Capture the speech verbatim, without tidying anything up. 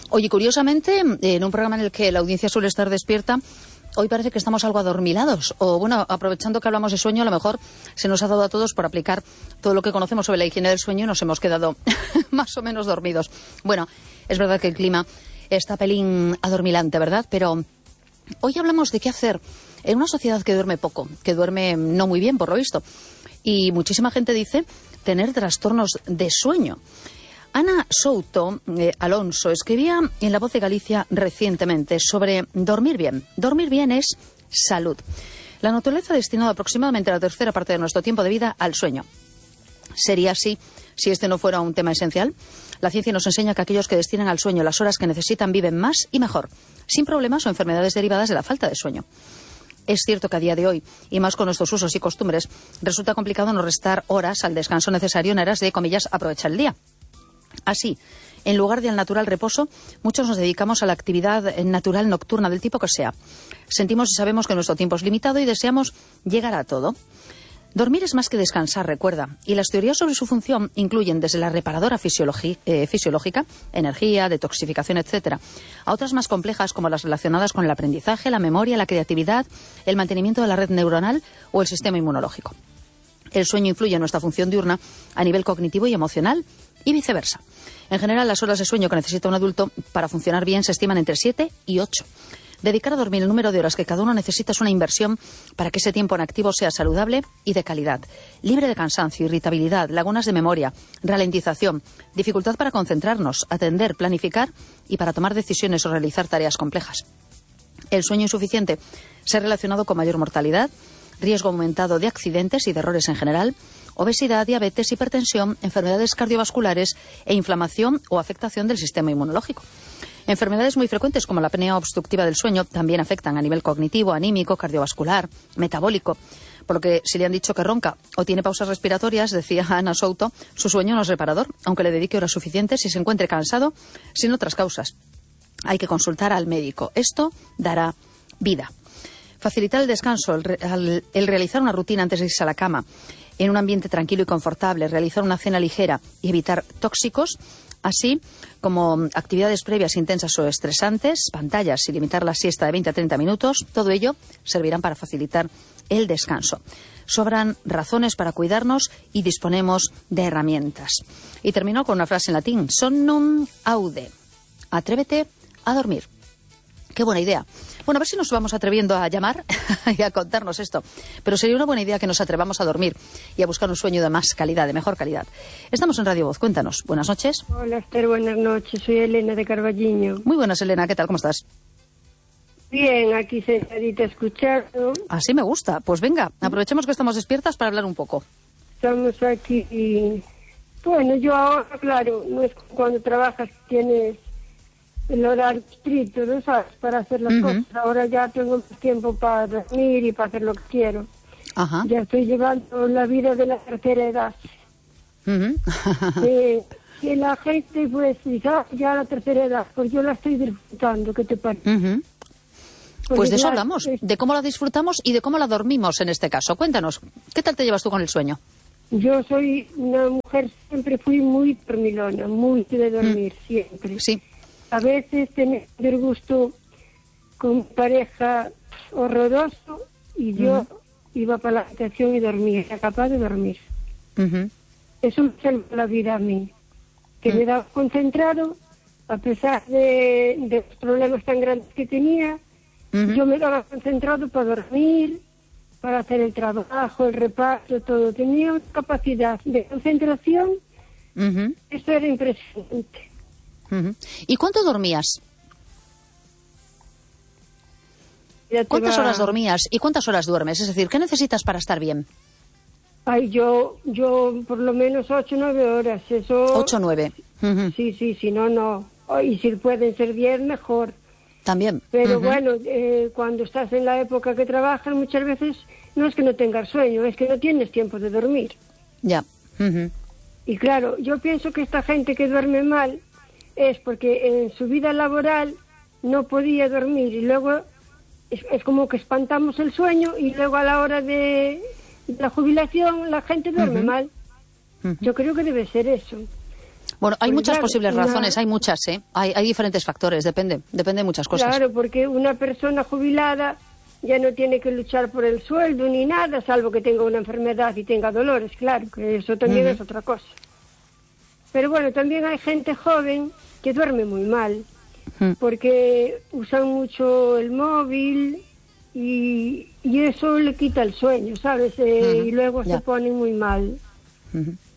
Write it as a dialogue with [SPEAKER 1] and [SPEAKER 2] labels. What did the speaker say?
[SPEAKER 1] Oye, curiosamente, en un programa en el que la audiencia suele estar despierta, hoy parece que estamos algo adormilados. O bueno, aprovechando que hablamos de sueño, a lo mejor se nos ha dado a todos por aplicar todo lo que conocemos sobre la higiene del sueño y nos hemos quedado más o menos dormidos. Bueno, es verdad que el clima está pelín adormilante, ¿verdad? Pero hoy hablamos de qué hacer en una sociedad que duerme poco, que duerme no muy bien, por lo visto. Y muchísima gente dice tener trastornos de sueño. Ana Souto eh, Alonso escribía en La Voz de Galicia recientemente sobre dormir bien. Dormir bien es salud. La naturaleza ha destinado aproximadamente la tercera parte de nuestro tiempo de vida al sueño. ¿Sería así si este no fuera un tema esencial? La ciencia nos enseña que aquellos que destinan al sueño las horas que necesitan viven más y mejor, sin problemas o enfermedades derivadas de la falta de sueño. Es cierto que a día de hoy, y más con nuestros usos y costumbres, resulta complicado no restar horas al descanso necesario en aras de, comillas, aprovechar el día. Así, en lugar de al natural reposo, muchos nos dedicamos a la actividad natural nocturna del tipo que sea. Sentimos y sabemos que nuestro tiempo es limitado y deseamos llegar a todo. Dormir es más que descansar, recuerda, y las teorías sobre su función incluyen desde la reparadora fisiologi- eh, fisiológica, energía, detoxificación, etcétera, a otras más complejas como las relacionadas con el aprendizaje, la memoria, la creatividad, el mantenimiento de la red neuronal o el sistema inmunológico. El sueño influye en nuestra función diurna a nivel cognitivo y emocional y viceversa. En general, las horas de sueño que necesita un adulto para funcionar bien se estiman entre siete y ocho. Dedicar a dormir el número de horas que cada uno necesita es una inversión para que ese tiempo en activo sea saludable y de calidad, libre de cansancio, irritabilidad, lagunas de memoria, ralentización, dificultad para concentrarnos, atender, planificar y para tomar decisiones o realizar tareas complejas. El sueño insuficiente se ha relacionado con mayor mortalidad, riesgo aumentado de accidentes y de errores en general, obesidad, diabetes, hipertensión, enfermedades cardiovasculares e inflamación o afectación del sistema inmunológico. Enfermedades muy frecuentes como la apnea obstructiva del sueño también afectan a nivel cognitivo, anímico, cardiovascular, metabólico. Por lo que si le han dicho que ronca o tiene pausas respiratorias, decía Ana Souto, su sueño no es reparador, aunque le dedique horas suficientes y se encuentre cansado sin otras causas. Hay que consultar al médico. Esto dará vida. Facilitar el descanso, el, re, el, el realizar una rutina antes de irse a la cama, en un ambiente tranquilo y confortable, realizar una cena ligera y evitar tóxicos, así como actividades previas intensas o estresantes, pantallas y limitar la siesta de veinte a treinta minutos, todo ello servirán para facilitar el descanso. Sobran razones para cuidarnos y disponemos de herramientas. Y terminó con una frase en latín, somnum aude, atrévete a dormir. Qué buena idea. Bueno, a ver si nos vamos atreviendo a llamar y a contarnos esto. Pero sería una buena idea que nos atrevamos a dormir y a buscar un sueño de más calidad, de mejor calidad. Estamos en Radio Voz. Cuéntanos. Buenas noches.
[SPEAKER 2] Hola, Esther. Buenas noches. Soy Elena de Carballiño.
[SPEAKER 1] Muy buenas, Elena. ¿Qué tal? ¿Cómo estás?
[SPEAKER 2] Bien, aquí sentadita escuchando.
[SPEAKER 1] Así me gusta. Pues venga, aprovechemos que estamos despiertas para hablar un poco.
[SPEAKER 2] Estamos aquí y... Bueno, yo ahora, claro, no es cuando trabajas tienes el horario estricto, ¿no sabes? Para hacer las uh-huh. cosas. Ahora ya tengo más tiempo para dormir y para hacer lo que quiero.
[SPEAKER 1] Ajá.
[SPEAKER 2] Ya estoy llevando la vida de la tercera edad.
[SPEAKER 1] Uh-huh.
[SPEAKER 2] eh, que la gente, pues, quizás ya la tercera edad, pues yo la estoy disfrutando, ¿qué te parece?
[SPEAKER 1] Uh-huh. Pues de eso hablamos, de cómo la disfrutamos y de cómo la dormimos en este caso. Cuéntanos, ¿qué tal te llevas tú con el sueño?
[SPEAKER 2] Yo soy una mujer, siempre fui muy dormilona, muy de dormir, mm. siempre.
[SPEAKER 1] Sí.
[SPEAKER 2] A veces tenía el gusto con pareja horroroso y yo uh-huh. iba para la habitación y dormía, era capaz de dormir.
[SPEAKER 1] Uh-huh.
[SPEAKER 2] Eso me salvó la vida a mí, que uh-huh. me daba concentrado, a pesar de, de los problemas tan grandes que tenía, uh-huh. yo me daba concentrado para dormir, para hacer el trabajo, el reparto, todo. Tenía una capacidad de concentración, uh-huh. eso era impresionante.
[SPEAKER 1] Uh-huh. ¿Y cuánto dormías? ¿Cuántas va... horas dormías y cuántas horas duermes? Es decir, ¿qué necesitas para estar bien?
[SPEAKER 2] Ay, yo, yo por lo menos ocho o nueve horas. Eso...
[SPEAKER 1] Ocho o nueve. Uh-huh.
[SPEAKER 2] Sí, sí, si no, no. Y si pueden ser diez, mejor.
[SPEAKER 1] También.
[SPEAKER 2] Pero
[SPEAKER 1] uh-huh.
[SPEAKER 2] bueno, eh, cuando estás en la época que trabajas, muchas veces no es que no tengas sueño, es que no tienes tiempo de dormir.
[SPEAKER 1] Ya. Uh-huh.
[SPEAKER 2] Y claro, yo pienso que esta gente que duerme mal es porque en su vida laboral no podía dormir y luego es, es como que espantamos el sueño y luego a la hora de, de la jubilación la gente duerme uh-huh. mal. Uh-huh. Yo creo que debe ser eso.
[SPEAKER 1] Bueno, hay
[SPEAKER 2] Pues
[SPEAKER 1] muchas
[SPEAKER 2] claro,
[SPEAKER 1] posibles
[SPEAKER 2] una...
[SPEAKER 1] razones, hay muchas, ¿eh? Hay, hay diferentes factores, depende, depende de muchas cosas.
[SPEAKER 2] Claro, porque una persona jubilada ya no tiene que luchar por el sueldo ni nada, salvo que tenga una enfermedad y tenga dolores, claro, que eso también uh-huh. es otra cosa. Pero bueno, también hay gente joven que duerme muy mal, uh-huh. porque usan mucho el móvil y, y eso le quita el sueño, ¿sabes? Eh, uh-huh. Y luego ya. se ponen muy mal.
[SPEAKER 1] Uh-huh.